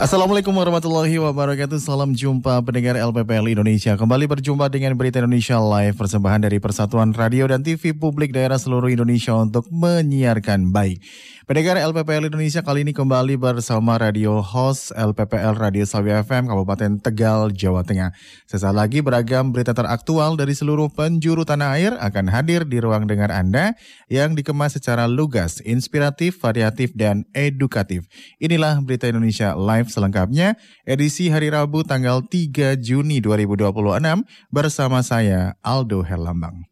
Assalamualaikum warahmatullahi wabarakatuh. Salam jumpa pendengar LPPL Indonesia. Kembali berjumpa dengan Berita Indonesia Live, persembahan dari Persatuan Radio dan TV Publik Daerah seluruh Indonesia untuk menyiarkan baik. Pendengar LPPL Indonesia kali ini kembali bersama radio host LPPL Radio Sawi FM Kabupaten Tegal, Jawa Tengah. Sesaat lagi beragam berita teraktual dari seluruh penjuru tanah air akan hadir di ruang dengar Anda yang dikemas secara lugas, inspiratif, variatif, dan edukatif. Inilah Berita Indonesia Live selengkapnya, edisi hari Rabu tanggal 3 Juni 2026 bersama saya Aldo Herlambang.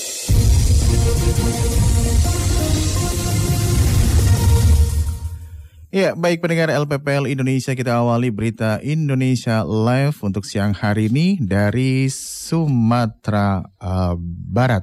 Ya, baik pendengar LPPL Indonesia, kita awali Berita Indonesia Live untuk siang hari ini dari Sumatera Barat.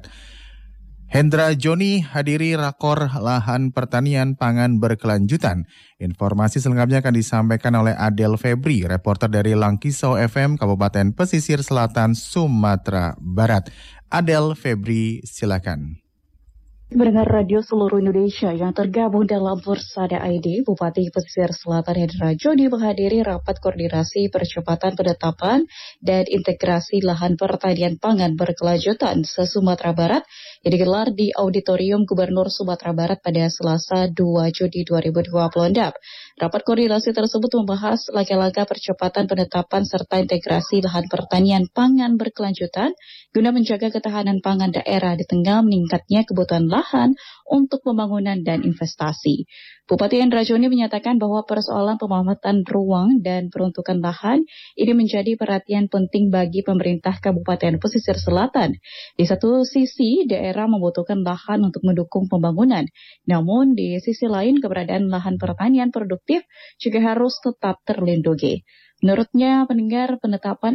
Hendra Joni hadiri rakor lahan pertanian pangan berkelanjutan. Informasi selengkapnya akan disampaikan oleh Adel Febri, reporter dari Langkisau FM Kabupaten Pesisir Selatan, Sumatera Barat. Adel Febri, silakan. Mendengar radio seluruh Indonesia yang tergabung dalam Persada ID, Bupati Pesisir Selatan Hendra Joni menghadiri rapat koordinasi percepatan penetapan dan integrasi lahan pertanian pangan berkelanjutan se-Sumatera Barat yang digelar di Auditorium Gubernur Sumatera Barat pada Selasa 2 Juni 2026. Rapat koordinasi tersebut membahas langkah-langkah percepatan penetapan serta integrasi lahan pertanian pangan berkelanjutan guna menjaga ketahanan pangan daerah di tengah meningkatnya kebutuhan lahan untuk pembangunan dan investasi. Bupati Hendra Joni menyatakan bahwa persoalan pemahaman ruang dan peruntukan lahan ini menjadi perhatian penting bagi pemerintah Kabupaten Pesisir Selatan. Di satu sisi, daerah membutuhkan lahan untuk mendukung pembangunan. Namun, di sisi lain, keberadaan lahan pertanian produktif juga harus tetap terlindungi. Menurutnya, penetapan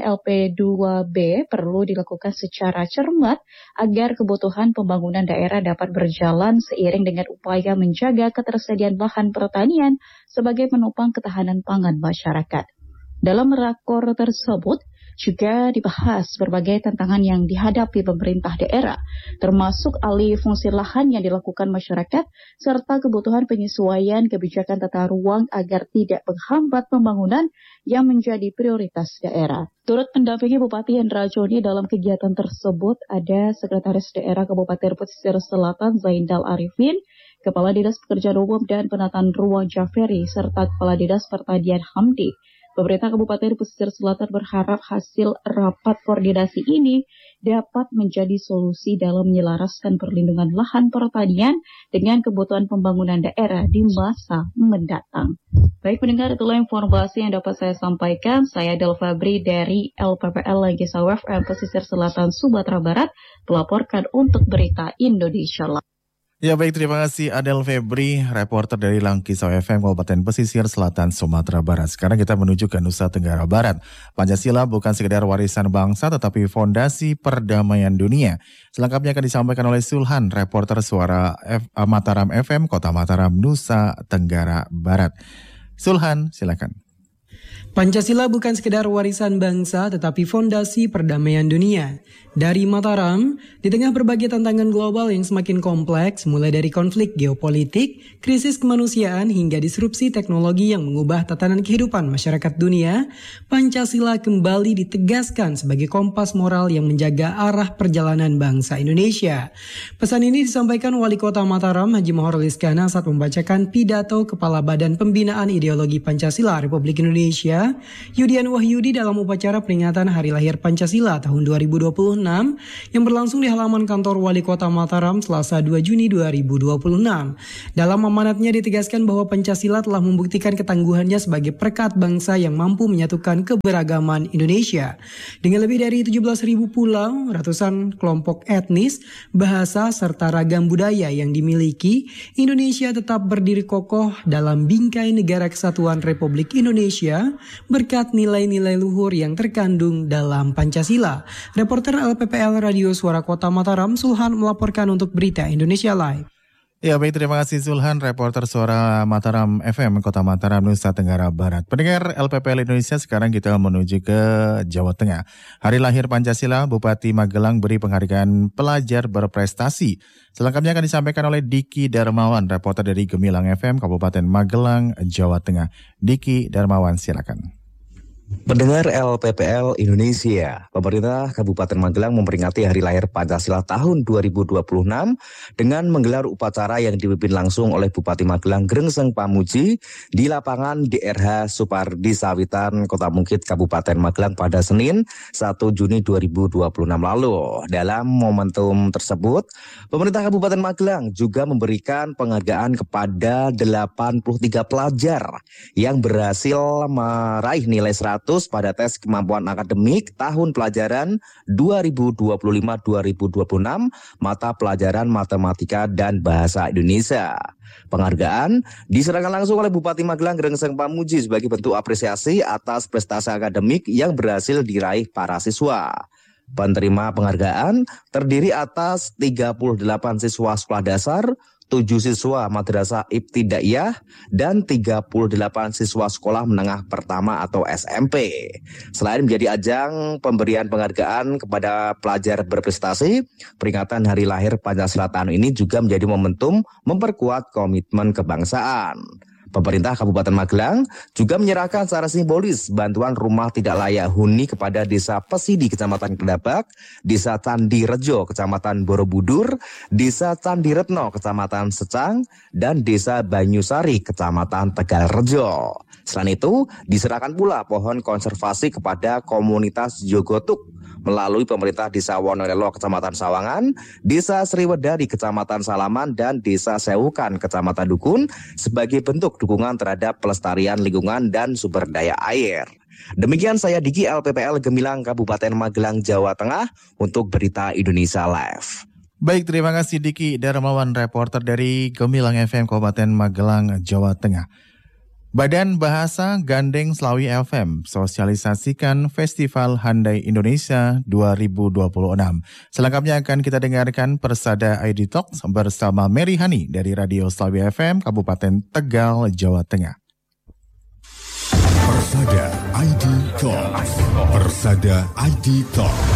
LP2B perlu dilakukan secara cermat agar kebutuhan pembangunan daerah dapat berjalan seiring dengan upaya menjaga ketersediaan lahan pertanian sebagai penopang ketahanan pangan masyarakat. Dalam rakor tersebut juga dibahas berbagai tantangan yang dihadapi pemerintah daerah, termasuk alih fungsi lahan yang dilakukan masyarakat, serta kebutuhan penyesuaian kebijakan tata ruang agar tidak menghambat pembangunan yang menjadi prioritas daerah. Turut mendampingi Bupati Hendra Joni dalam kegiatan tersebut ada Sekretaris Daerah Kabupaten Pesisir Selatan Zainal Arifin, Kepala Dinas Pekerjaan Umum dan Penataan Ruang Jaferi, serta Kepala Dinas Pertanian Hamdi. Pemerintah Kabupaten Pesisir Selatan berharap hasil rapat koordinasi ini dapat menjadi solusi dalam menyelaraskan perlindungan lahan pertanian dengan kebutuhan pembangunan daerah di masa mendatang. Baik pendengar, itulah informasi yang dapat saya sampaikan. Saya Adel Febri dari LPPL Langkisau FM Pesisir Selatan Sumatera Barat melaporkan untuk Berita Indonesia Live. Ya baik, terima kasih Adel Febri, reporter dari Langkisau FM Kabupaten Pesisir Selatan Sumatera Barat. Sekarang kita menuju ke Nusa Tenggara Barat. Pancasila bukan sekedar warisan bangsa tetapi fondasi perdamaian dunia. Selengkapnya akan disampaikan oleh Sulhan, reporter suara Mataram FM Kota Mataram, Nusa Tenggara Barat. Sulhan, silakan. Pancasila bukan sekedar warisan bangsa tetapi fondasi perdamaian dunia. Dari Mataram, di tengah berbagai tantangan global yang semakin kompleks, mulai dari konflik geopolitik, krisis kemanusiaan hingga disrupsi teknologi yang mengubah tatanan kehidupan masyarakat dunia, Pancasila kembali ditegaskan sebagai kompas moral yang menjaga arah perjalanan bangsa Indonesia. Pesan ini disampaikan Wali Kota Mataram Haji Mohorul Iskandar saat membacakan pidato Kepala Badan Pembinaan Ideologi Pancasila Republik Indonesia, Yudian Wahyudi dalam upacara peringatan Hari Lahir Pancasila tahun 2026 yang berlangsung di halaman kantor Wali Kota Mataram Selasa 2 Juni 2026. Dalam amanatnya ditegaskan bahwa Pancasila telah membuktikan ketangguhannya sebagai perekat bangsa yang mampu menyatukan keberagaman Indonesia. Dengan lebih dari 17.000 pulau, ratusan kelompok etnis, bahasa, serta ragam budaya yang dimiliki, Indonesia tetap berdiri kokoh dalam bingkai negara kesatuan Republik Indonesia berkat nilai-nilai luhur yang terkandung dalam Pancasila. Reporter LPPL Radio Suara Kota Mataram, Sulhan melaporkan untuk Berita Indonesia Live. Ya baik, terima kasih Zulhan, reporter Suara Mataram FM, Kota Mataram, Nusa Tenggara Barat. Pendengar LPPL Indonesia, sekarang kita menuju ke Jawa Tengah. Hari lahir Pancasila, Bupati Magelang beri penghargaan pelajar berprestasi. Selengkapnya akan disampaikan oleh Diki Darmawan, reporter dari Gemilang FM, Kabupaten Magelang, Jawa Tengah. Diki Darmawan, silakan. Pendengar LPPL Indonesia, pemerintah Kabupaten Magelang memperingati Hari Lahir Pancasila tahun 2026 dengan menggelar upacara yang dipimpin langsung oleh Bupati Magelang Grengseng Pamuji di lapangan DRH Supardi Sawitan, Kota Mungkit, Kabupaten Magelang pada Senin 1 Juni 2026 lalu. Dalam momentum tersebut, pemerintah Kabupaten Magelang juga memberikan penghargaan kepada 83 pelajar yang berhasil meraih nilai 100 pada tes kemampuan akademik tahun pelajaran 2025-2026 mata pelajaran matematika dan bahasa Indonesia. Penghargaan diserahkan langsung oleh Bupati Magelang Grengseng Pamuji sebagai bentuk apresiasi atas prestasi akademik yang berhasil diraih para siswa. Penerima penghargaan terdiri atas 38 siswa sekolah dasar, 7 siswa Madrasah Ibtidaiyah, dan 38 siswa sekolah menengah pertama atau SMP. Selain menjadi ajang pemberian penghargaan kepada pelajar berprestasi, peringatan Hari Lahir Pancasila tahun ini juga menjadi momentum memperkuat komitmen kebangsaan. Pemerintah Kabupaten Magelang juga menyerahkan secara simbolis bantuan rumah tidak layak huni kepada Desa Pesidi, Kecamatan Kedabak, Desa Candi Rejo, Kecamatan Borobudur, Desa Candi Retno, Kecamatan Secang, dan Desa Banyusari, Kecamatan Tegalrejo. Selain itu, diserahkan pula pohon konservasi kepada komunitas Jogotuk melalui pemerintah Desa Wonorelo, Kecamatan Sawangan, Desa Sriwedari, Kecamatan Salaman, dan Desa Sewukan, Kecamatan Dukun sebagai bentuk dukungan terhadap pelestarian lingkungan dan sumber daya air. Demikian saya Diki LPPL Gemilang Kabupaten Magelang, Jawa Tengah untuk Berita Indonesia Live. Baik, terima kasih Diki Darmawan, reporter dari Gemilang FM Kabupaten Magelang, Jawa Tengah. Badan Bahasa gandeng Slawi FM sosialisasikan Festival Handai Indonesia 2026. Selengkapnya akan kita dengarkan Persada ID Talks bersama Mary Hani dari Radio Slawi FM Kabupaten Tegal, Jawa Tengah. Persada ID Talks. Persada ID Talks.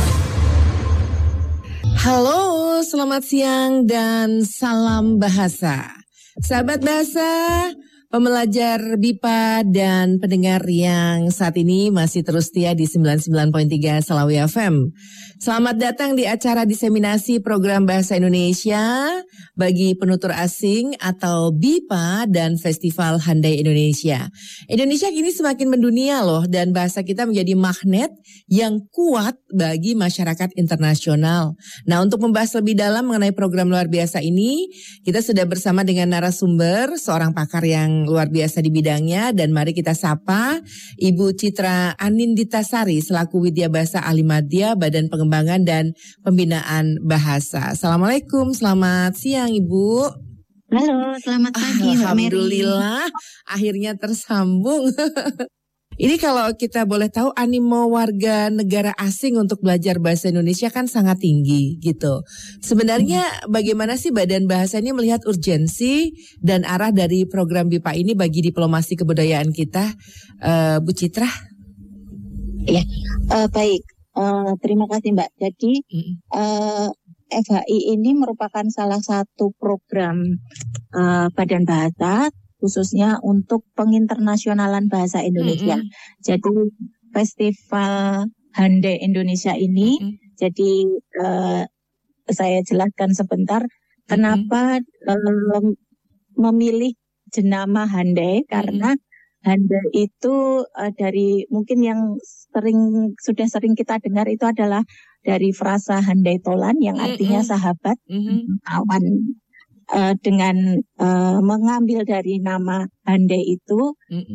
Halo, selamat siang dan salam bahasa. Sahabat bahasa, pembelajar BIPA dan pendengar yang saat ini masih terus setia di 99.3 Slawi FM. Selamat datang di acara diseminasi program Bahasa Indonesia bagi penutur asing atau BIPA dan Festival Handai Indonesia. Indonesia kini semakin mendunia loh, dan bahasa kita menjadi magnet yang kuat bagi masyarakat internasional. Nah, untuk membahas lebih dalam mengenai program luar biasa ini, kita sudah bersama dengan narasumber, seorang pakar yang luar biasa di bidangnya, dan mari kita sapa Ibu Citra Anindita-Sari selaku Widya Bahasa Ahli Madya Badan Pengembangan dan Pembinaan Bahasa. Assalamualaikum, selamat siang Ibu. Halo, selamat pagi Mbak Mary. Alhamdulillah, akhirnya tersambung. Ini kalau kita boleh tahu, animo warga negara asing untuk belajar bahasa Indonesia kan sangat tinggi gitu. Sebenarnya bagaimana sih Badan Bahasa ini melihat urgensi dan arah dari program BIPA ini bagi diplomasi kebudayaan kita, Bu Citra? Ya, baik. Terima kasih Mbak. Jadi FHI ini merupakan salah satu program Badan Bahasa, khususnya untuk penginternasionalan bahasa Indonesia. Jadi Festival Handai Indonesia ini, jadi saya jelaskan sebentar kenapa memilih jenama Handai, karena Handai itu dari mungkin yang sudah sering kita dengar itu adalah dari frasa Handai Tolan yang artinya sahabat, kawan. Dengan mengambil dari nama Handai itu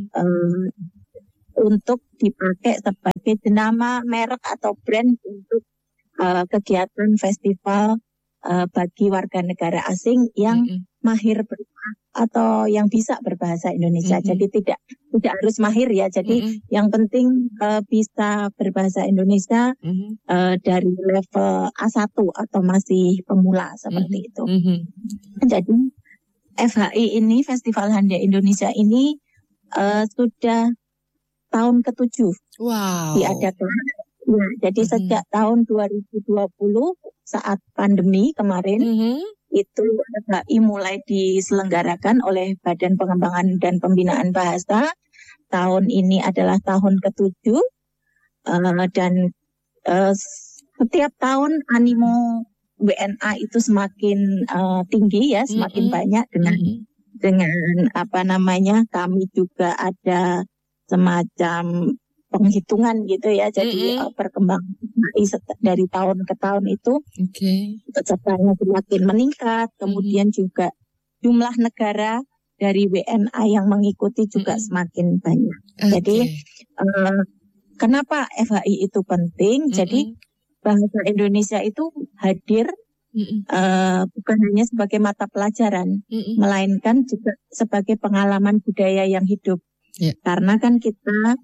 untuk dipakai sebagai nama merek atau brand untuk kegiatan festival bagi warga negara asing yang mahir atau yang bisa berbahasa Indonesia. Jadi tidak harus mahir ya. Jadi yang penting bisa berbahasa Indonesia dari level A1 atau masih pemula seperti itu. Jadi FHI ini, Festival Handa Indonesia ini sudah tahun ke-7 diadakan. Ya, jadi sejak tahun 2020 saat pandemi kemarin itu FHI mulai diselenggarakan oleh Badan Pengembangan dan Pembinaan Bahasa. Tahun ini adalah tahun ke-7 dan setiap tahun animo WNA itu semakin tinggi ya, semakin banyak dengan kami juga ada semacam penghitungan gitu ya. Jadi perkembangan dari tahun ke tahun itu pesertanya semakin meningkat. Kemudian juga jumlah negara dari WNA yang mengikuti juga semakin banyak. Jadi kenapa FHI itu penting? Jadi bahasa Indonesia itu hadir bukan hanya sebagai mata pelajaran, melainkan juga sebagai pengalaman budaya yang hidup. Karena kan kita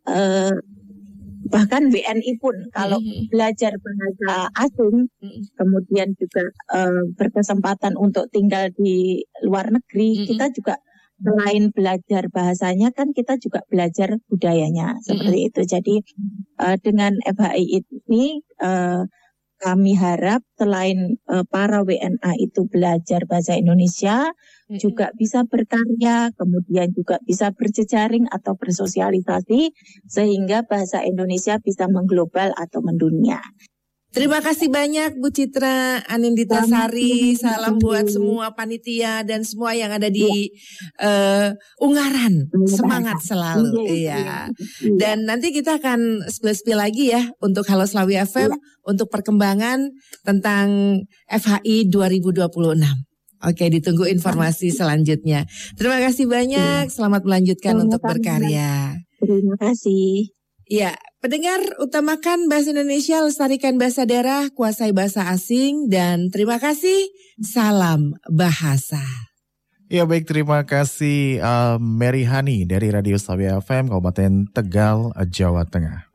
bahkan WNI pun kalau belajar bahasa asing, kemudian juga berkesempatan untuk tinggal di luar negeri, kita juga selain belajar bahasanya kan kita juga belajar budayanya seperti itu. Jadi dengan FHI ini kami harap selain para WNA itu belajar bahasa Indonesia, juga bisa berkarya, kemudian juga bisa berjejaring atau bersosialisasi, sehingga bahasa Indonesia bisa mengglobal atau mendunia. Terima kasih banyak Bu Citra Anindita Sari. Salam buat semua panitia dan semua yang ada di Ungaran. Semangat selalu. Iya. Dan nanti kita akan spill lagi ya untuk Halo Slawi FM untuk perkembangan tentang FHI 2026. Oke, ditunggu informasi selanjutnya. Terima kasih banyak. Selamat melanjutkan untuk berkarya. Terima kasih. Ya, pendengar, utamakan bahasa Indonesia, lestarikan bahasa daerah, kuasai bahasa asing, dan terima kasih. Salam bahasa. Ya baik, terima kasih Mary Hani dari Radio Slawi FM Kabupaten Tegal, Jawa Tengah.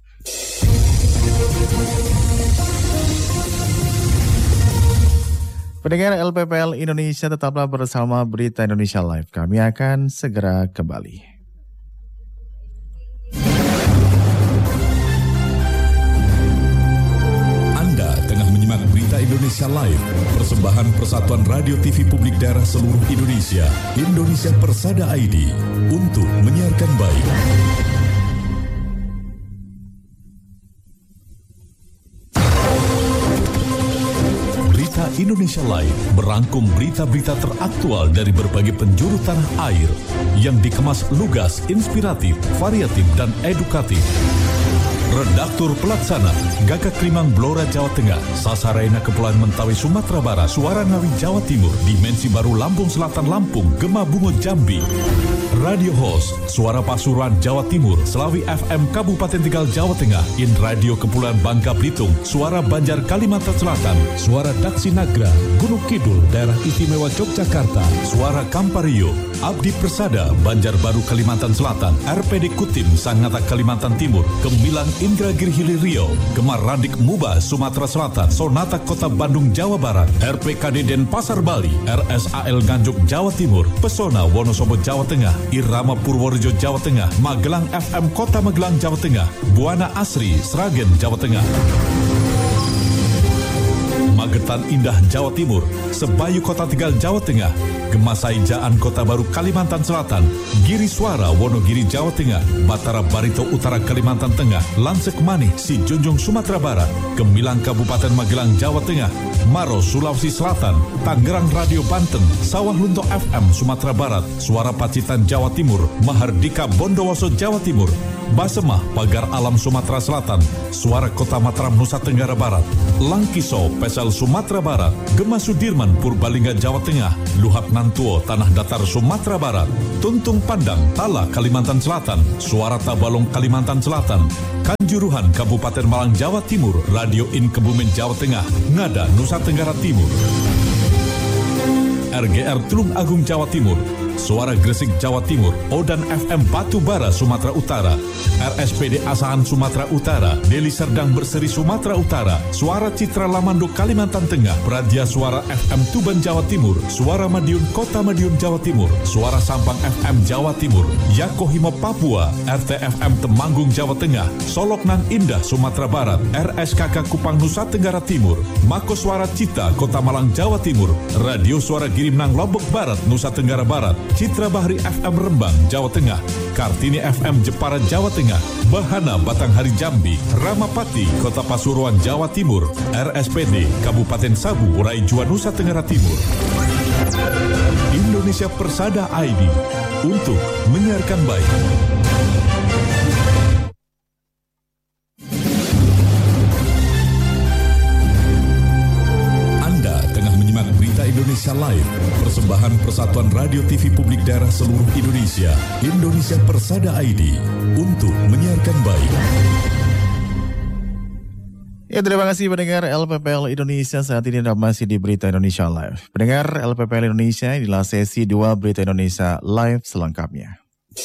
Pendengar LPPL Indonesia, tetaplah bersama Berita Indonesia Live. Kami akan segera kembali. Berita Indonesia Live, persembahan Persatuan Radio TV Publik Daerah seluruh Indonesia, Indonesia Persada ID, untuk menyiarkan baik. Berita Indonesia Live merangkum berita-berita teraktual dari berbagai penjuru tanah air yang dikemas lugas, inspiratif, variatif, dan edukatif. Redaktur Pelaksana Gagak Limang Blora Jawa Tengah, Sasarena Kepulauan Mentawai Sumatera Barat, Suara Ngawi Jawa Timur, Dimensi Baru Lampung Selatan Lampung, Gema Bungo Jambi. Radio Host Suara Pasuruan Jawa Timur, Slawi FM Kabupaten Tegal Jawa Tengah, In Radio Kepulauan Bangka Belitung, Suara Banjar Kalimantan Selatan, Suara Daksi Nagra Gunung Kidul Daerah Istimewa Yogyakarta, Suara Kampario, Abdi Persada Banjarbaru Kalimantan Selatan, RPD Kutim Sangatta Kalimantan Timur, Gemilang Indragiri Hilir Riau, Gemar Radik Muba Sumatera Selatan, Sonata Kota Bandung Jawa Barat, RPKD Denpasar Bali, RSAL Nganjuk Jawa Timur, Pesona Wonosobo Jawa Tengah, Irama Purworejo Jawa Tengah, Magelang FM Kota Magelang Jawa Tengah, Buana Asri Sragen Jawa Tengah, Magetan Indah Jawa Timur, Sebayu Kota Tegal Jawa Tengah, Gemasai Jaan Kota Baru Kalimantan Selatan, Giri Suara Wonogiri Jawa Tengah, Batara Barito Utara Kalimantan Tengah, Lansek Manih Sijunjung Sumatera Barat, Gemilang Kabupaten Magelang Jawa Tengah, Maros Sulawesi Selatan, Tangerang Radio Banten, Sawah Lunto FM Sumatera Barat, Suara Pacitan Jawa Timur, Mahardika Bondowoso Jawa Timur, Basemah Pagar Alam Sumatera Selatan, Suara Kota Mataram Nusa Tenggara Barat, Langkiso Pesel Sumatera Barat, Gema Sudirman Purbalingga Jawa Tengah, Luhak Nantuo Tanah Datar Sumatera Barat, Tuntung Pandang Tala Kalimantan Selatan, Suara Tabalong Kalimantan Selatan, Kanjuruhan Kabupaten Malang Jawa Timur, Radio In Kebumen Jawa Tengah, Ngada Nusa Tenggara Timur, RGR Tulung Agung Jawa Timur, Suara Gresik Jawa Timur, Odan FM Batubara Sumatera Utara, RSPD Asahan Sumatera Utara, Deli Serdang Berseri Sumatera Utara, Suara Citra Lamando Kalimantan Tengah, Pradia Suara FM Tuban Jawa Timur, Suara Madiun Kota Madiun Jawa Timur, Suara Sampang FM Jawa Timur, Yakohimo Papua, RTFM Temanggung Jawa Tengah, Solok Nan Indah Sumatera Barat, RSKK Kupang Nusa Tenggara Timur, Mako Suara Cita Kota Malang Jawa Timur, Radio Suara Girimnang Lombok Barat Nusa Tenggara Barat, Citra Bahri FM Rembang Jawa Tengah, Kartini FM Jepara Jawa Tengah, Bahana Batanghari Jambi, Ramapati Kota Pasuruan Jawa Timur, RSPD Kabupaten Sabu Raijua Nusa Tenggara Timur. Indonesia Persada ID untuk menyiarkan baik. Indonesia Live, persembahan Persatuan Radio TV Publik Daerah seluruh Indonesia, Indonesia Persada ID, untuk menyiarkan baik. Ya, terima kasih pendengar LPPL Indonesia. Saat ini Anda masih di Berita Indonesia Live. Pendengar LPPL Indonesia, inilah sesi 2 Berita Indonesia Live selengkapnya.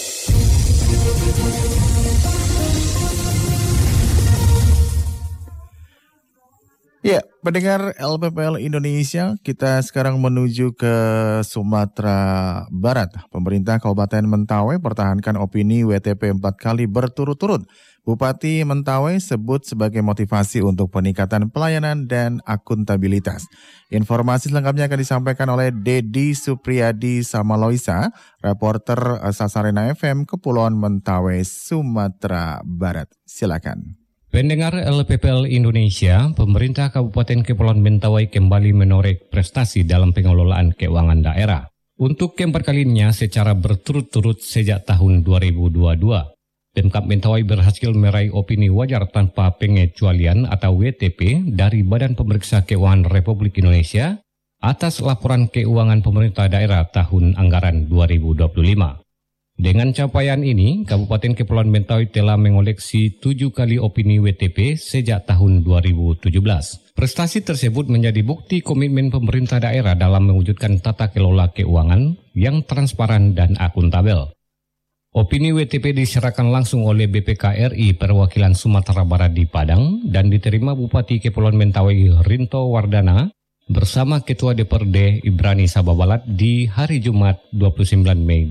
Ya, pendengar LPPL Indonesia, kita sekarang menuju ke Sumatera Barat. Pemerintah Kabupaten Mentawai pertahankan opini WTP 4 kali berturut-turut. Bupati Mentawai sebut sebagai motivasi untuk peningkatan pelayanan dan akuntabilitas. Informasi selengkapnya akan disampaikan oleh Dedi Supriyadi Samaloisa, reporter Sasarena FM Kepulauan Mentawai, Sumatera Barat. Silakan. Pendengar LPPL Indonesia, pemerintah Kabupaten Kepulauan Mentawai kembali menoreh prestasi dalam pengelolaan keuangan daerah. Untuk keempat kalinya secara berturut-turut sejak tahun 2022, Pemkab Mentawai berhasil meraih opini wajar tanpa pengecualian atau WTP dari Badan Pemeriksa Keuangan Republik Indonesia atas laporan keuangan pemerintah daerah tahun anggaran 2025. Dengan capaian ini, Kabupaten Kepulauan Mentawai telah mengoleksi 7 kali opini WTP sejak tahun 2017. Prestasi tersebut menjadi bukti komitmen pemerintah daerah dalam mewujudkan tata kelola keuangan yang transparan dan akuntabel. Opini WTP diserahkan langsung oleh BPK RI Perwakilan Sumatera Barat di Padang dan diterima Bupati Kepulauan Mentawai Rinto Wardana bersama Ketua DPRD Ibrani Sababalat di hari Jumat 29 Mei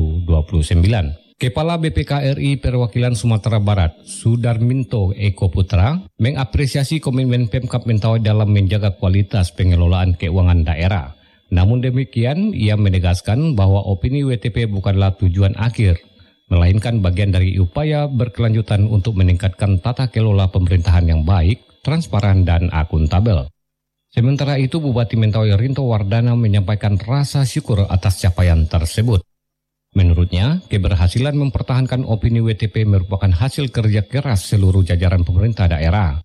2029. Kepala BPK RI Perwakilan Sumatera Barat, Sudarminto Eko Putra, mengapresiasi komitmen Pemkab Mentawai dalam menjaga kualitas pengelolaan keuangan daerah. Namun demikian, ia menegaskan bahwa opini WTP bukanlah tujuan akhir, melainkan bagian dari upaya berkelanjutan untuk meningkatkan tata kelola pemerintahan yang baik, transparan, dan akuntabel. Sementara itu, Bupati Mentawai Rinto Wardana menyampaikan rasa syukur atas capaian tersebut. Menurutnya, keberhasilan mempertahankan opini WTP merupakan hasil kerja keras seluruh jajaran pemerintah daerah,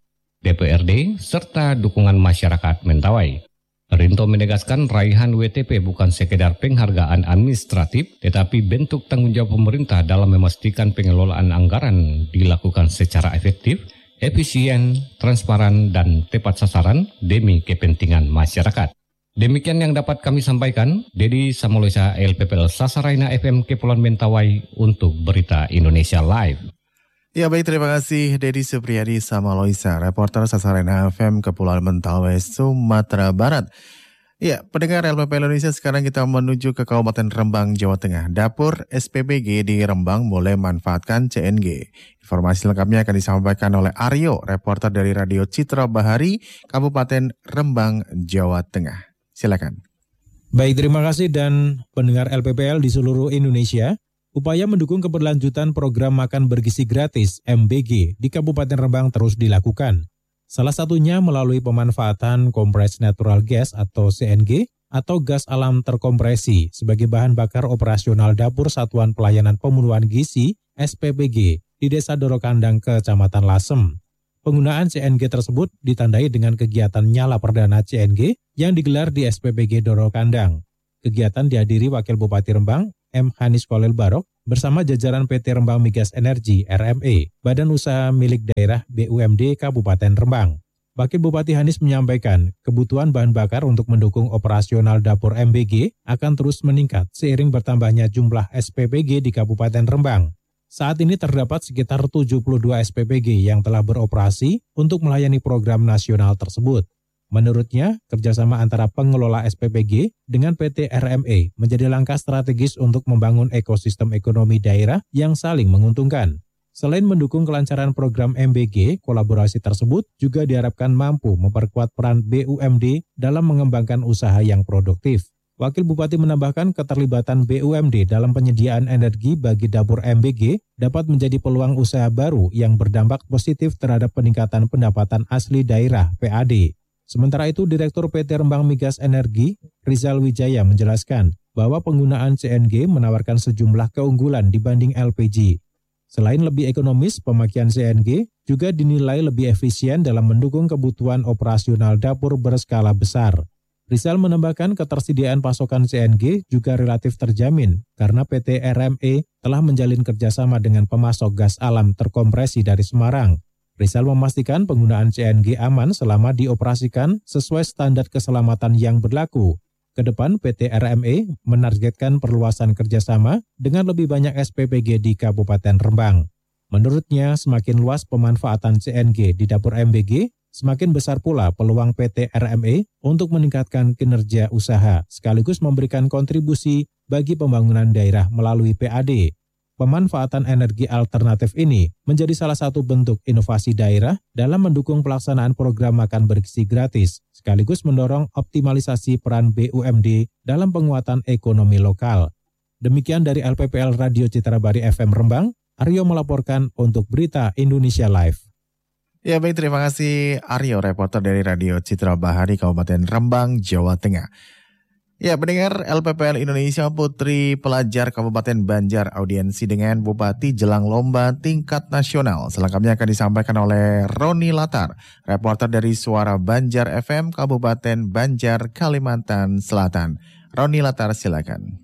DPRD, serta dukungan masyarakat Mentawai. Rinto menegaskan raihan WTP bukan sekedar penghargaan administratif, tetapi bentuk tanggung jawab pemerintah dalam memastikan pengelolaan anggaran dilakukan secara efektif, efisien, transparan, dan tepat sasaran demi kepentingan masyarakat. Demikian yang dapat kami sampaikan, Dedi Samolosa LPPL Sasaraina FM Kepulauan Mentawai untuk Berita Indonesia Live. Ya baik, terima kasih Dedi Supriyadi Samaloisa, reporter Sasarena FM Kepulauan Mentawai, Sumatera Barat. Ya, pendengar LPPL Indonesia, sekarang kita menuju ke Kabupaten Rembang, Jawa Tengah. Dapur SPBG di Rembang mulai manfaatkan CNG. Informasi lengkapnya akan disampaikan oleh Aryo, reporter dari Radio Citra Bahari, Kabupaten Rembang, Jawa Tengah. Silakan. Baik, terima kasih dan pendengar LPPL di seluruh Indonesia. Upaya mendukung keberlanjutan program makan bergizi gratis MBG di Kabupaten Rembang terus dilakukan. Salah satunya melalui pemanfaatan compressed natural gas atau CNG atau gas alam terkompresi sebagai bahan bakar operasional Dapur Satuan Pelayanan Pemenuhan Gizi SPBG di Desa Dorokandang, Kecamatan Lasem. Penggunaan CNG tersebut ditandai dengan kegiatan nyala perdana CNG yang digelar di SPBG Dorokandang. Kegiatan dihadiri Wakil Bupati Rembang M. Hanis Kolil Barok bersama jajaran PT Rembang Migas Energi RME, Badan Usaha Milik Daerah BUMD Kabupaten Rembang. Wakil Bupati Hanis menyampaikan kebutuhan bahan bakar untuk mendukung operasional dapur MBG akan terus meningkat seiring bertambahnya jumlah SPPG di Kabupaten Rembang. Saat ini terdapat sekitar 72 SPPG yang telah beroperasi untuk melayani program nasional tersebut. Menurutnya, kerjasama antara pengelola SPPG dengan PT RME menjadi langkah strategis untuk membangun ekosistem ekonomi daerah yang saling menguntungkan. Selain mendukung kelancaran program MBG, kolaborasi tersebut juga diharapkan mampu memperkuat peran BUMD dalam mengembangkan usaha yang produktif. Wakil Bupati menambahkan keterlibatan BUMD dalam penyediaan energi bagi dapur MBG dapat menjadi peluang usaha baru yang berdampak positif terhadap peningkatan pendapatan asli daerah PAD. Sementara itu, Direktur PT Rembang Migas Energi, Rizal Wijaya menjelaskan bahwa penggunaan CNG menawarkan sejumlah keunggulan dibanding LPG. Selain lebih ekonomis, pemakaian CNG juga dinilai lebih efisien dalam mendukung kebutuhan operasional dapur berskala besar. Rizal menambahkan ketersediaan pasokan CNG juga relatif terjamin karena PT RME telah menjalin kerjasama dengan pemasok gas alam terkompresi dari Semarang. Rizal memastikan penggunaan CNG aman selama dioperasikan sesuai standar keselamatan yang berlaku. Kedepan PT RME menargetkan perluasan kerjasama dengan lebih banyak SPPG di Kabupaten Rembang. Menurutnya, semakin luas pemanfaatan CNG di dapur MBG, semakin besar pula peluang PT RME untuk meningkatkan kinerja usaha, sekaligus memberikan kontribusi bagi pembangunan daerah melalui PAD. Pemanfaatan energi alternatif ini menjadi salah satu bentuk inovasi daerah dalam mendukung pelaksanaan program makan bergizi gratis, sekaligus mendorong optimalisasi peran BUMD dalam penguatan ekonomi lokal. Demikian dari LPPL Radio Citrabari FM Rembang, Aryo melaporkan untuk Berita Indonesia Live. Ya baik, terima kasih Aryo, reporter dari Radio Citra Bahari, Kabupaten Rembang, Jawa Tengah. Ya, pendengar LPPL Indonesia, Putri Pelajar Kabupaten Banjar audiensi dengan Bupati jelang lomba tingkat nasional. Selengkapnya akan disampaikan oleh Roni Latar, reporter dari Suara Banjar FM Kabupaten Banjar, Kalimantan Selatan. Roni Latar, silakan.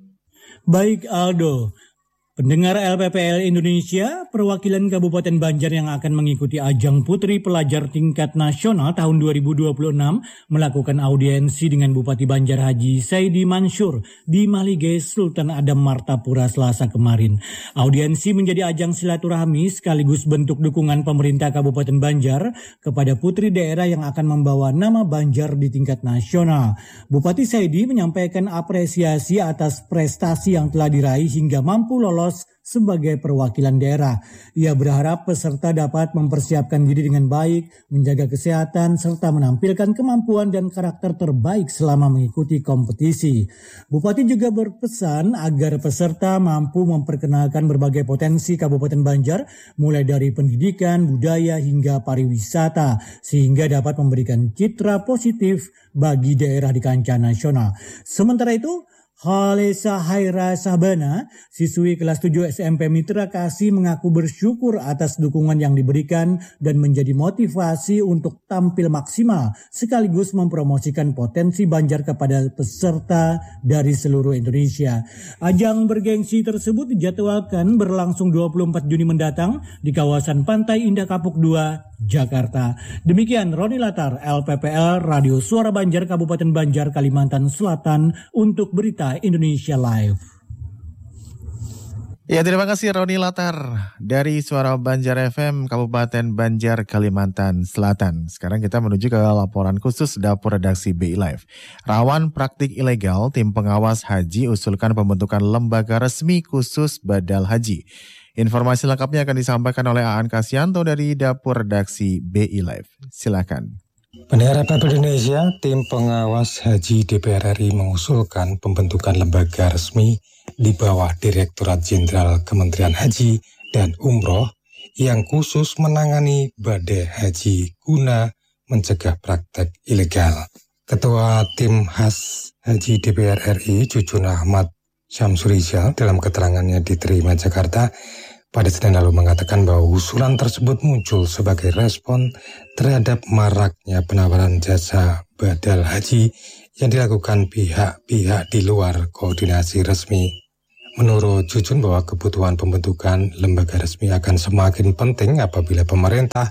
Baik Aldo. Pendengar LPPL Indonesia, perwakilan Kabupaten Banjar yang akan mengikuti ajang Putri Pelajar Tingkat Nasional tahun 2026 melakukan audiensi dengan Bupati Banjar Haji Saidi Mansur di Malige, Sultan Adam Martapura Selasa kemarin. Audiensi menjadi ajang silaturahmi sekaligus bentuk dukungan pemerintah Kabupaten Banjar kepada putri daerah yang akan membawa nama Banjar di tingkat nasional. Bupati Saidi menyampaikan apresiasi atas prestasi yang telah diraih hingga mampu lolos sebagai perwakilan daerah. Ia berharap peserta dapat mempersiapkan diri dengan baik, menjaga kesehatan, serta menampilkan kemampuan dan karakter terbaik selama mengikuti kompetisi. Bupati juga berpesan agar peserta mampu memperkenalkan berbagai potensi Kabupaten Banjar, mulai dari pendidikan, budaya, hingga pariwisata, sehingga dapat memberikan citra positif bagi daerah di kancah nasional. Sementara itu, Halesa Haira Sabana, siswi kelas 7 SMP Mitra Kasih mengaku bersyukur atas dukungan yang diberikan dan menjadi motivasi untuk tampil maksimal sekaligus mempromosikan potensi Banjar kepada peserta dari seluruh Indonesia. Ajang bergengsi tersebut dijadwalkan berlangsung 24 Juni mendatang di kawasan Pantai Indah Kapuk 2, Jakarta. Demikian Roni Latar, LPPL Radio Suara Banjar Kabupaten Banjar, Kalimantan Selatan untuk Berita Indonesia Live. Ya, terima kasih Roni Latar dari Suara Banjar FM Kabupaten Banjar, Kalimantan Selatan. Sekarang kita menuju ke laporan khusus Dapur Redaksi BI Live. Rawan praktik ilegal, tim pengawas haji usulkan pembentukan lembaga resmi khusus badal haji. Informasi lengkapnya akan disampaikan oleh Aan Kasyanto dari Dapur Redaksi BI Live. Silakan. Pendengar Republik Indonesia, tim pengawas haji DPR RI mengusulkan pembentukan lembaga resmi di bawah Direktorat Jenderal Kementerian Haji dan Umroh yang khusus menangani badai haji guna mencegah praktek ilegal. Ketua Tim Khas Haji DPR RI, Jujun Ahmad Syamsurizal, dalam keterangannya diterima Jakarta pada Senin lalu mengatakan bahwa usulan tersebut muncul sebagai respon terhadap maraknya penawaran jasa badal haji yang dilakukan pihak-pihak di luar koordinasi resmi. Menurut Jujun bahwa kebutuhan pembentukan lembaga resmi akan semakin penting apabila pemerintah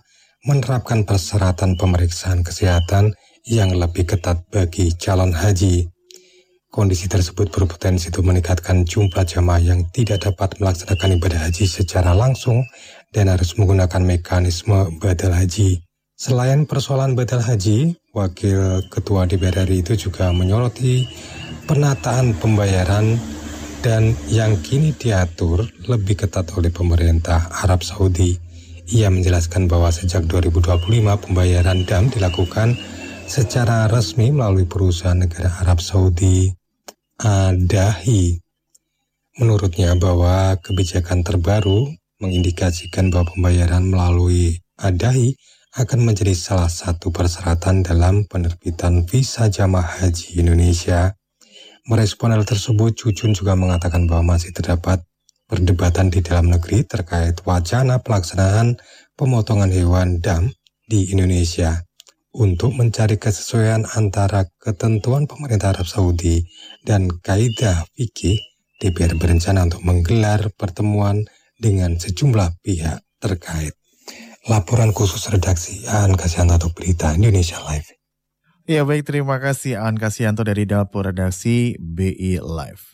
menerapkan persyaratan pemeriksaan kesehatan yang lebih ketat bagi calon haji. Kondisi tersebut berpotensi untuk meningkatkan jumlah jamaah yang tidak dapat melaksanakan ibadah haji secara langsung dan harus menggunakan mekanisme badal haji. Selain persoalan badal haji, Wakil Ketua DPR RI itu juga menyoroti penataan pembayaran dan yang kini diatur lebih ketat oleh pemerintah Arab Saudi. Ia menjelaskan bahwa sejak 2025 pembayaran dam dilakukan secara resmi melalui perusahaan negara Arab Saudi Adahi. Menurutnya bahwa kebijakan terbaru mengindikasikan bahwa pembayaran melalui Adahi akan menjadi salah satu persyaratan dalam penerbitan visa jamaah haji Indonesia. Merespon hal tersebut, Cucun juga mengatakan bahwa masih terdapat perdebatan di dalam negeri terkait wacana pelaksanaan pemotongan hewan dam di Indonesia. Untuk mencari kesesuaian antara ketentuan pemerintah Arab Saudi dan kaidah fikih, DPR berencana untuk menggelar pertemuan dengan sejumlah pihak terkait. Laporan khusus redaksi Aan Kasianto untuk Berita Indonesia Live. Ya baik, terima kasih Aan Kasianto dari dapur redaksi BI Live.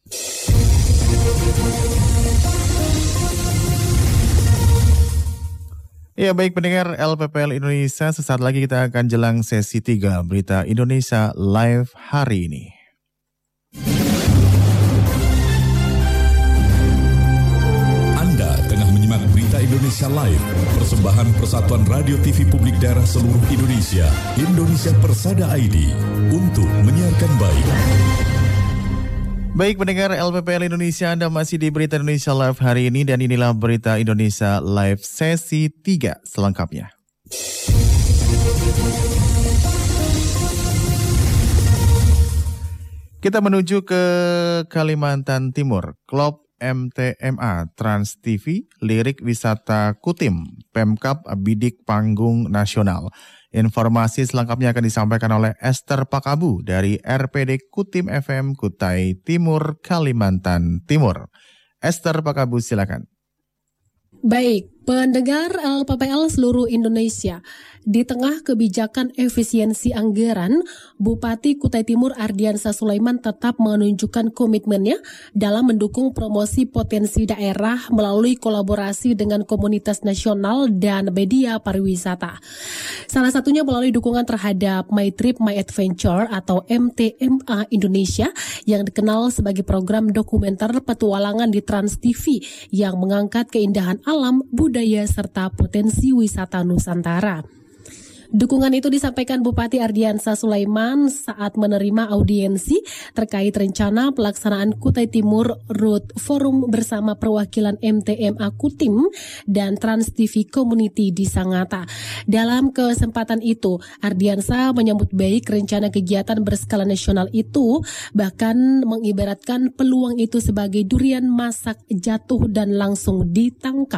Ya baik pendengar LPPL Indonesia, sesaat lagi kita akan jelang sesi 3 Berita Indonesia Live hari ini. Berita Indonesia Live, persembahan Persatuan Radio TV Publik Daerah seluruh Indonesia, Indonesia Persada ID, untuk menyiarkan baik. Baik pendengar LPPL Indonesia, Anda masih di Berita Indonesia Live hari ini dan inilah Berita Indonesia Live sesi 3 selengkapnya. Kita menuju ke Kalimantan Timur. Klub MTMA Trans TV, lirik wisata Kutim, Pemkab bidik panggung nasional. Informasi selengkapnya akan disampaikan oleh Esther Pakabu dari RPD Kutim FM Kutai Timur, Kalimantan Timur. Esther Pakabu, silakan. Baik, pendengar LPPL seluruh Indonesia. Di tengah kebijakan efisiensi anggaran, Bupati Kutai Timur Ardiansa Sulaiman tetap menunjukkan komitmennya dalam mendukung promosi potensi daerah melalui kolaborasi dengan komunitas nasional dan media pariwisata. Salah satunya melalui dukungan terhadap My Trip My Adventure atau MTMA Indonesia yang dikenal sebagai program dokumenter petualangan di Trans TV yang mengangkat keindahan alam, budaya, serta potensi wisata Nusantara. Dukungan itu disampaikan Bupati Ardiansa Sulaiman saat menerima audiensi terkait rencana pelaksanaan Kutai Timur Road Forum bersama perwakilan MTMA Kutim dan Trans TV Community di Sangatta. Dalam kesempatan itu, Ardiansa menyambut baik rencana kegiatan berskala nasional itu, bahkan mengibaratkan peluang itu sebagai durian masak jatuh dan langsung ditangkap.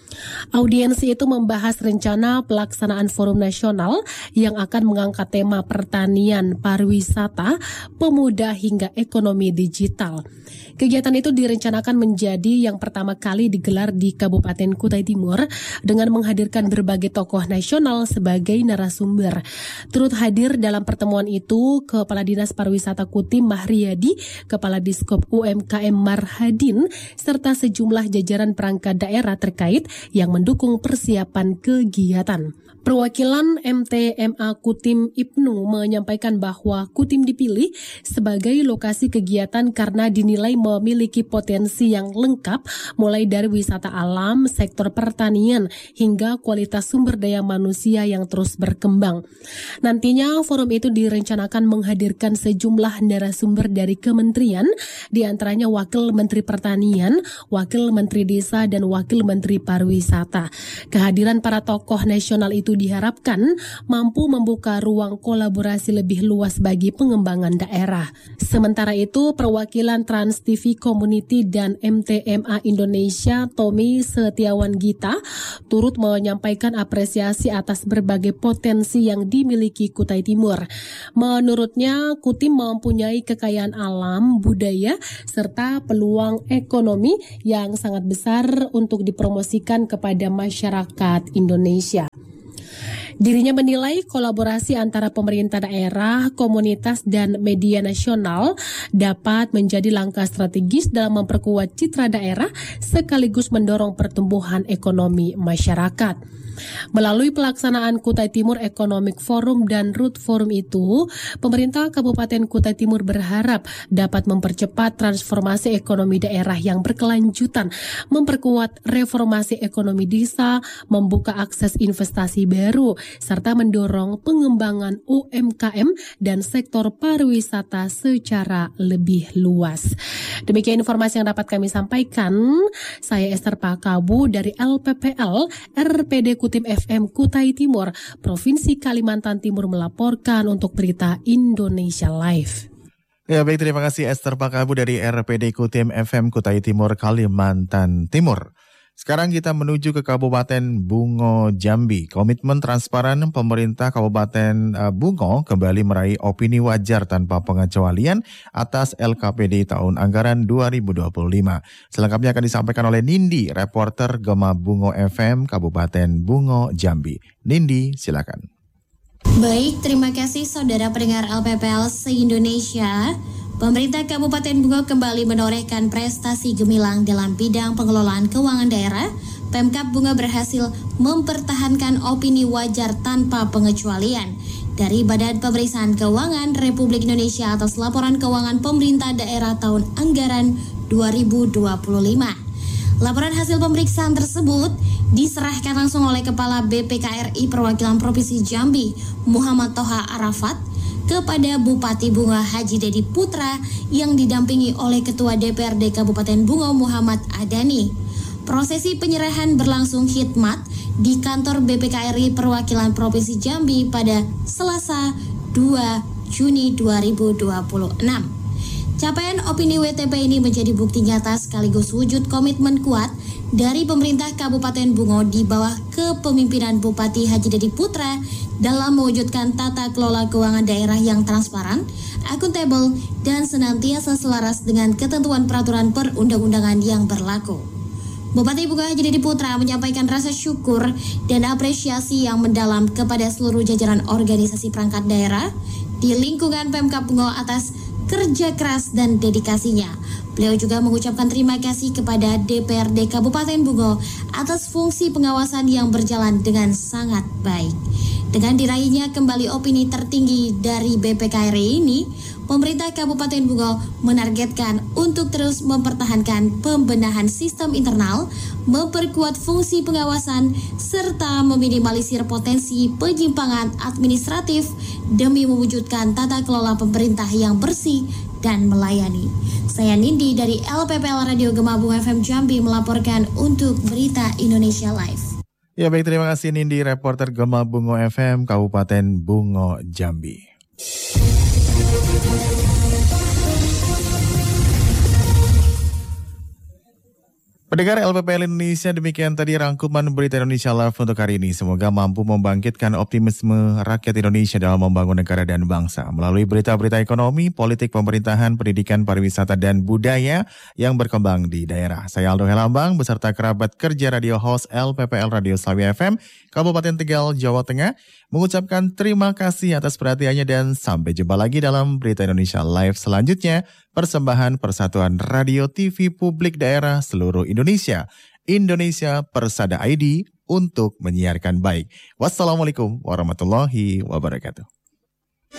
Audiensi itu membahas rencana pelaksanaan forum nasional yang akan mengangkat tema pertanian, pariwisata, pemuda hingga ekonomi digital. Kegiatan itu direncanakan menjadi yang pertama kali digelar di Kabupaten Kutai Timur dengan menghadirkan berbagai tokoh nasional sebagai narasumber. Turut hadir dalam pertemuan itu Kepala Dinas Pariwisata Kutim Mahriyadi, Kepala Diskop UMKM Marhadin, serta sejumlah jajaran perangkat daerah terkait yang mendukung persiapan kegiatan. Perwakilan MTMA Kutim Ibnu menyampaikan bahwa Kutim dipilih sebagai lokasi kegiatan karena dinilai memiliki potensi yang lengkap mulai dari wisata alam, sektor pertanian, hingga kualitas sumber daya manusia yang terus berkembang. Nantinya forum itu direncanakan menghadirkan sejumlah narasumber dari kementerian, di antaranya Wakil Menteri Pertanian, Wakil Menteri Desa, dan Wakil Menteri Pariwisata. Kehadiran para tokoh nasional itu diharapkan mampu membuka ruang kolaborasi lebih luas bagi pengembangan daerah. Sementara itu, perwakilan Trans TV Community dan MTMA Indonesia, Tommy Setiawan Gita, turut menyampaikan apresiasi atas berbagai potensi yang dimiliki Kutai Timur. Menurutnya, Kutim mempunyai kekayaan alam, budaya, serta peluang ekonomi yang sangat besar untuk dipromosikan kepada masyarakat Indonesia. Dirinya menilai kolaborasi antara pemerintah daerah, komunitas, dan media nasional dapat menjadi langkah strategis dalam memperkuat citra daerah sekaligus mendorong pertumbuhan ekonomi masyarakat. Melalui pelaksanaan Kutai Timur Economic Forum dan Root Forum itu, pemerintah Kabupaten Kutai Timur berharap dapat mempercepat transformasi ekonomi daerah yang berkelanjutan, memperkuat reformasi ekonomi desa, membuka akses investasi baru, serta mendorong pengembangan UMKM dan sektor pariwisata secara lebih luas. Demikian informasi yang dapat kami sampaikan. Saya Esther Pakabu dari LPPL RPD Kutim FM Kutai Timur, Provinsi Kalimantan Timur melaporkan untuk berita Indonesia Live. Ya baik, terima kasih Esther Pakabu dari RPD Kutim FM Kutai Timur, Kalimantan Timur. Sekarang kita menuju ke Kabupaten Bungo, Jambi. Komitmen transparan pemerintah Kabupaten Bungo kembali meraih opini wajar tanpa pengecualian atas LKPD tahun anggaran 2025. Selengkapnya akan disampaikan oleh Nindi, reporter Gema Bungo FM Kabupaten Bungo, Jambi. Nindi, silakan. Baik, terima kasih saudara pendengar LPPL se-Indonesia. Pemerintah Kabupaten Bungo kembali menorehkan prestasi gemilang dalam bidang pengelolaan keuangan daerah. Pemkab Bungo berhasil mempertahankan opini wajar tanpa pengecualian dari Badan Pemeriksaan Keuangan Republik Indonesia atas laporan keuangan pemerintah daerah tahun anggaran 2025. Laporan hasil pemeriksaan tersebut diserahkan langsung oleh Kepala BPKRI Perwakilan Provinsi Jambi, Muhammad Toha Arafat, kepada Bupati Bungo Haji Dedi Putra yang didampingi oleh Ketua DPRD Kabupaten Bungo Muhammad Adani. Prosesi penyerahan berlangsung khidmat di kantor BPKRI Perwakilan Provinsi Jambi pada Selasa 2 Juni 2026. Capaian opini WTP ini menjadi bukti nyata sekaligus wujud komitmen kuat dari pemerintah Kabupaten Bungo di bawah kepemimpinan Bupati Haji Dedi Putra dalam mewujudkan tata kelola keuangan daerah yang transparan, akuntabel, dan senantiasa selaras dengan ketentuan peraturan perundang-undangan yang berlaku. Bupati Bungo Haji Dedi Putra menyampaikan rasa syukur dan apresiasi yang mendalam kepada seluruh jajaran organisasi perangkat daerah di lingkungan Pemkab Bungo atas kerja keras dan dedikasinya. Beliau juga mengucapkan terima kasih kepada DPRD Kabupaten Bungo atas fungsi pengawasan yang berjalan dengan sangat baik. Dengan diraihnya kembali opini tertinggi dari BPKRI ini, pemerintah Kabupaten Bungo menargetkan untuk terus mempertahankan pembenahan sistem internal, memperkuat fungsi pengawasan, serta meminimalisir potensi penyimpangan administratif demi mewujudkan tata kelola pemerintah yang bersih dan melayani. Saya Nindi dari LPPL Radio Gema Bungo FM Jambi melaporkan untuk berita Indonesia Live. Ya baik, terima kasih Nindi, reporter Gema Bungo FM Kabupaten Bungo, Jambi. Pendengar LPPL Indonesia, demikian tadi rangkuman berita Indonesia Live untuk hari ini. Semoga mampu membangkitkan optimisme rakyat Indonesia dalam membangun negara dan bangsa melalui berita-berita ekonomi, politik, pemerintahan, pendidikan, pariwisata, dan budaya yang berkembang di daerah. Saya Aldo Helambang beserta kerabat kerja radio host LPPL Radio Slawi FM Kabupaten Tegal, Jawa Tengah mengucapkan terima kasih atas perhatiannya dan sampai jumpa lagi dalam berita Indonesia Live selanjutnya. Persembahan Persatuan Radio TV Publik Daerah seluruh Indonesia. Indonesia Persada ID untuk menyiarkan baik. Wassalamualaikum warahmatullahi wabarakatuh.